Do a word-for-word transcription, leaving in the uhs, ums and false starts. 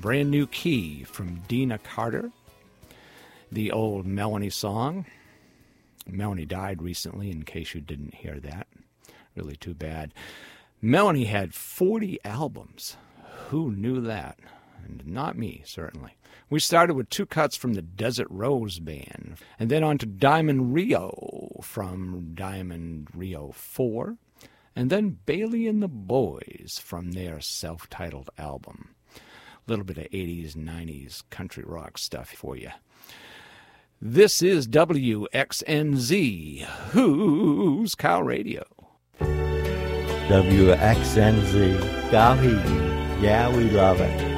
Brand New Key from Dina Carter. The old Melanie song. Melanie died recently, in case you didn't hear that. Really too bad. Melanie had forty albums. Who knew that? And not me, certainly. We started with two cuts from the Desert Rose Band, and then on to Diamond Rio from Diamond Rio four, and then Bailey and the Boys from their self-titled album. A little bit of eighties and nineties country rock stuff for you. This is W X N Z, Who's Cow Radio. W X N Z, Cao Hỷ, yeah, we love it.